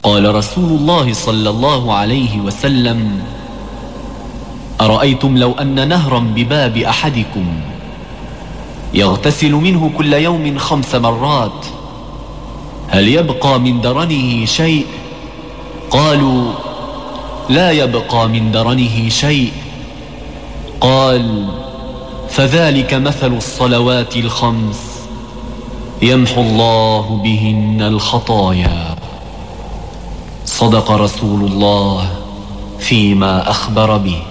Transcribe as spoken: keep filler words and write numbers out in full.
قال رسول الله صلى الله عليه وسلم: أرأيتم لو أن نهرا بباب أحدكم يغتسل منه كل يوم خمس مرات هل يبقى من درنه شيء؟ قالوا: لا يبقى من درنه شيء. قال: فذلك مثل الصلوات الخمس يمحو الله بهن الخطايا. صدق رسول الله فيما أخبر به.